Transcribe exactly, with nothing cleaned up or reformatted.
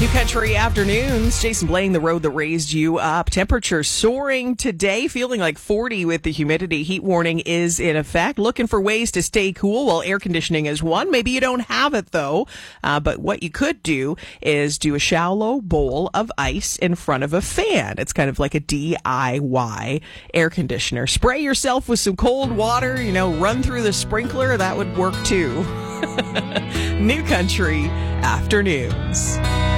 New Country Afternoons. Jason Blaine, the road that raised you up. Temperature soaring today, feeling like forty with the humidity. Heat warning is in effect. Looking for ways to stay cool. Well, air conditioning is one. Maybe you don't have it, though. Uh, but what you could do is do a shallow bowl of ice in front of a fan. It's kind of like a D I Y air conditioner. Spray yourself with some cold water, you know, run through the sprinkler. That would work, too. New Country Afternoons.